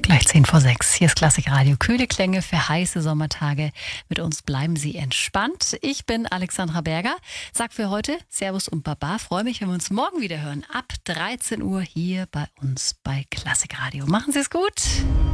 Gleich 10 vor 6. Hier ist Klassikradio. Kühle Klänge für heiße Sommertage. Mit uns bleiben Sie entspannt. Ich bin Alexandra Berger. Sag für heute Servus und Baba. Freue mich, wenn wir uns morgen wieder hören. Ab 13 Uhr hier bei uns bei Klassikradio. Machen Sie es gut.